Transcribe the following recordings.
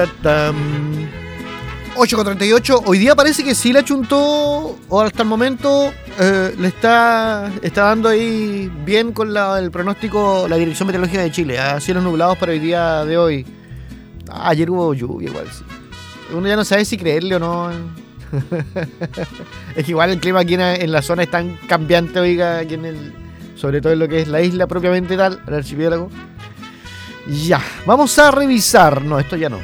8:38. Hoy día parece que sí le achuntó, o hasta el momento le está dando ahí bien con el pronóstico la Dirección Meteorológica de Chile. Cielos nublados para el día de hoy. Ayer hubo lluvia igual, sí. Uno ya no sabe si creerle o no. Es que igual el clima aquí en la zona es tan cambiante, oiga, aquí sobre todo en lo que es la isla propiamente tal, el archipiélago. Ya, vamos a revisar. No, esto ya no.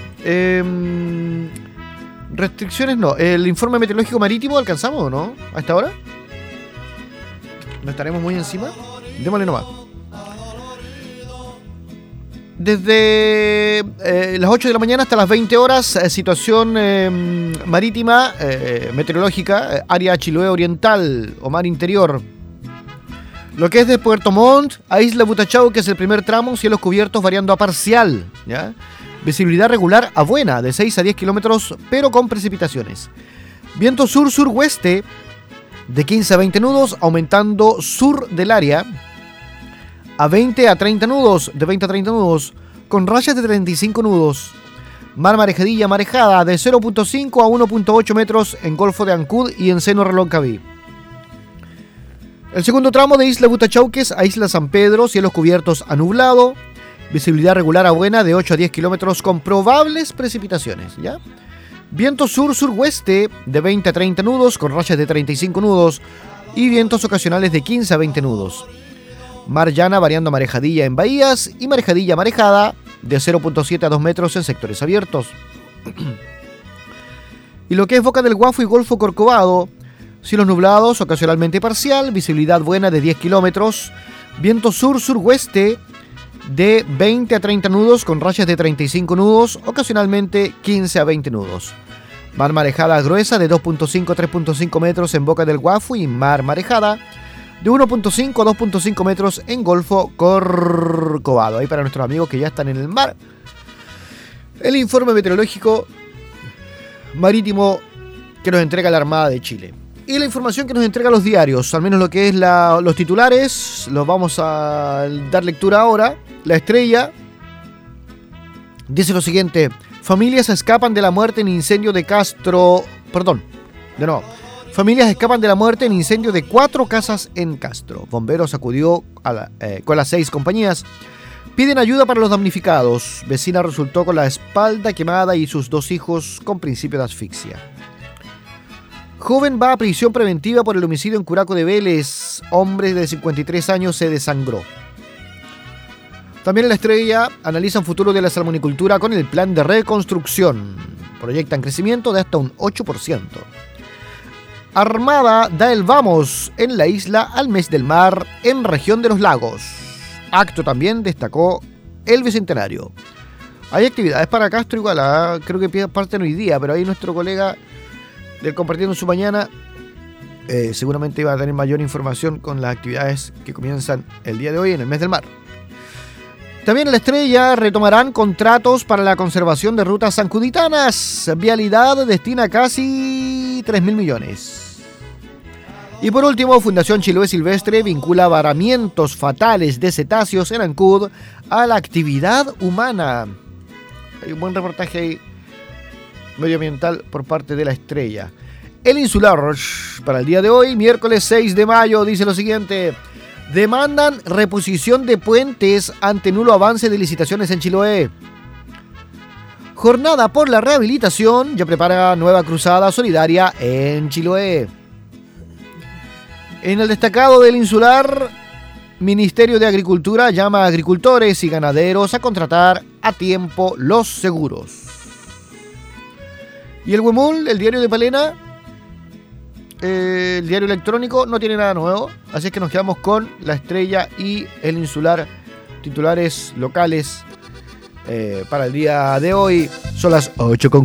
Restricciones no. El informe meteorológico marítimo, ¿alcanzamos o no? ¿A esta hora? ¿No estaremos muy encima? Démosle nomás. Desde las 8 de la mañana hasta las 20 horas, situación marítima, meteorológica, área Chiloé Oriental o mar interior. Lo que es de Puerto Montt a Isla Butachau, que es el primer tramo, cielos cubiertos variando a parcial, ¿ya? Visibilidad regular a buena, de 6 a 10 kilómetros, pero con precipitaciones. Viento sur-suroeste, de 15 a 20 nudos, aumentando sur del área, a 20 a 30 nudos, de 20 a 30 nudos, con rayas de 35 nudos. Mar marejadilla marejada, de 0.5 a 1.8 metros en Golfo de Ancud y en Seno Reloncaví. El segundo tramo de Isla Butachauques a Isla San Pedro, cielos cubiertos a nublado, visibilidad regular a buena de 8 a 10 kilómetros con probables precipitaciones, ¿ya? Viento sur-suroeste de 20 a 30 nudos con rayas de 35 nudos y vientos ocasionales de 15 a 20 nudos. Mar llana variando marejadilla en bahías y marejadilla marejada de 0.7 a 2 metros en sectores abiertos. Y lo que es Boca del Guafo y Golfo Corcovado, cielos nublados, ocasionalmente parcial, visibilidad buena de 10 kilómetros, viento sur-suroeste de 20 a 30 nudos con rayas de 35 nudos, ocasionalmente 15 a 20 nudos. Mar marejada gruesa de 2.5 a 3.5 metros en Boca del Guafo y mar marejada de 1.5 a 2.5 metros en Golfo Corcovado. Ahí para nuestros amigos que ya están en el mar. El informe meteorológico marítimo que nos entrega la Armada de Chile. Y la información que nos entrega los diarios, al menos lo que es los titulares, los vamos a dar lectura ahora. La Estrella dice lo siguiente: familias escapan de la muerte en incendio de Castro. Familias escapan de la muerte en incendio de 4 casas en Castro. Bomberos acudió con las 6 compañías. Piden ayuda para los damnificados. Vecina resultó con la espalda quemada y sus 2 hijos con principio de asfixia. Joven va a prisión preventiva por el homicidio en Curaco de Vélez. Hombre de 53 años se desangró. También en La Estrella analizan futuro de la salmonicultura con el plan de reconstrucción. Proyectan crecimiento de hasta un 8%. Armada da el vamos en la isla al mes del mar en región de los lagos. Acto también destacó el Bicentenario. Hay actividades para Castro igual, creo que parten hoy día, pero ahí nuestro colega del Compartiendo su Mañana seguramente iba a tener mayor información con las actividades que comienzan el día de hoy en el mes del mar. También en La Estrella retomarán contratos para la conservación de rutas sancuditanas. Vialidad destina casi 3.000 millones. Y por último, Fundación Chiloé Silvestre vincula varamientos fatales de cetáceos en Ancud a la actividad humana. Hay un buen reportaje ahí medioambiental por parte de La Estrella. El Insular para el día de hoy, miércoles 6 de mayo, dice lo siguiente: demandan reposición de puentes ante nulo avance de licitaciones en Chiloé. Jornada por la rehabilitación ya prepara nueva cruzada solidaria en Chiloé. En el destacado del Insular, Ministerio de Agricultura llama a agricultores y ganaderos a contratar a tiempo los seguros. Y el Huemul, el diario de Palena, el diario electrónico, no tiene nada nuevo, así es que nos quedamos con La Estrella y el Insular, titulares locales para el día de hoy. Son las 8:40.